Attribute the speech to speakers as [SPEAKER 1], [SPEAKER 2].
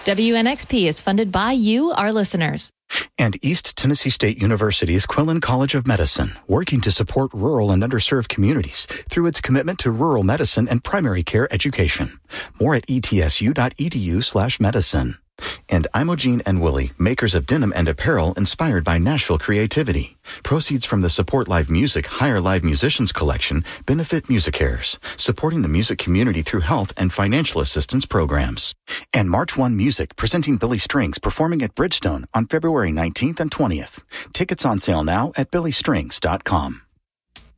[SPEAKER 1] WNXP is funded by you, our listeners.
[SPEAKER 2] And East Tennessee State University's Quillen College of Medicine, working to support rural and underserved communities through its commitment to rural medicine and primary care education. More at etsu.edu/medicine. And Imogene and Willie, makers of denim and apparel inspired by Nashville creativity. Proceeds from the Support Live Music Hire Live Musicians collection benefit MusiCares, supporting the music community through health and financial assistance programs. And March 1 Music, presenting Billy Strings, performing at Bridgestone on February 19th and 20th. Tickets on sale now at billystrings.com.